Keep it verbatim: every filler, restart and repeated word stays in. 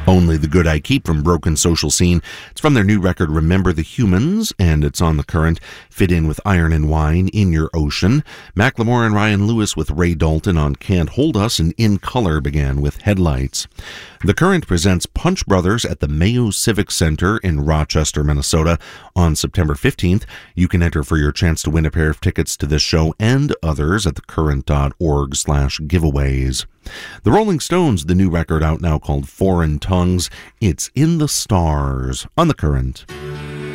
Only the Good I Keep from Broken Social Scene. It's from their new record, Remember the Humans, and it's on The Current. Fit In with Iron and Wine, In Your Ocean. Macklemore and Ryan Lewis with Ray Dalton on Can't Hold Us, and In Color began with Headlights. The Current presents Punch Brothers at the Mayo Civic Center in Rochester, Minnesota on September fifteenth. You can enter for your chance to win a pair of tickets to this show and others at thecurrent.org slash giveaways. The Rolling Stones, the new record out now called Foreign Tongues. It's In the Stars on The Current.